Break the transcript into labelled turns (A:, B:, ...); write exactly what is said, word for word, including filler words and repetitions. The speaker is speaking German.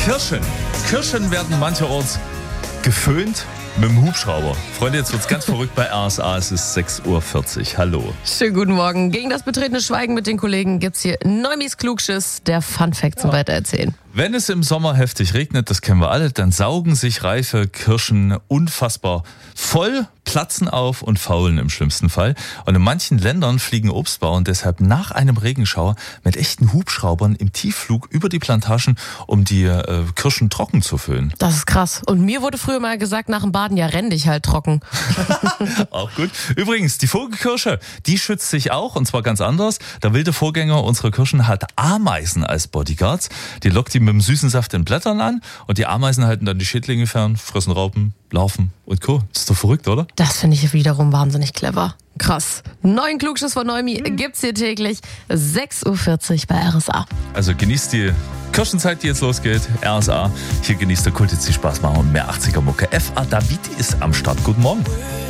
A: Kirschen. Kirschen werden mancherorts geföhnt mit dem Hubschrauber. Freunde, jetzt wird's ganz verrückt bei R S A. Es ist sechs Uhr vierzig. Hallo.
B: Schönen guten Morgen. Gegen das betretene Schweigen mit den Kollegen gibt's hier Neumis Klugschiss, der Funfact zum Weitererzählen.
A: Wenn es im Sommer heftig regnet, das kennen wir alle, dann saugen sich reife Kirschen unfassbar voll, platzen auf und faulen im schlimmsten Fall. Und in manchen Ländern fliegen Obstbauern deshalb nach einem Regenschauer mit echten Hubschraubern im Tiefflug über die Plantagen, um die äh, Kirschen trocken zu föhnen.
B: Das ist krass. Und mir wurde früher mal gesagt, nach dem Baden, ja, renn dich halt trocken.
A: Auch gut. Übrigens, die Vogelkirsche, die schützt sich auch, und zwar ganz anders. Der wilde Vorgänger unserer Kirschen hat Ameisen als Bodyguards. Die lockt die mit dem süßen Saft in Blättern an und die Ameisen halten dann die Schädlinge fern, fressen Raupen, Larven und Co. Das ist doch verrückt, oder?
B: Das finde ich wiederum wahnsinnig clever. Krass. Neuen Klugschiss von Neumi gibt's hier täglich sechs Uhr vierzig bei R S A.
A: Also genießt die Kirschenzeit, die jetzt losgeht. R S A, hier genießt der Kult, jetzt die Spaß machen und mehr achtziger Mucke. F A David ist am Start. Guten Morgen.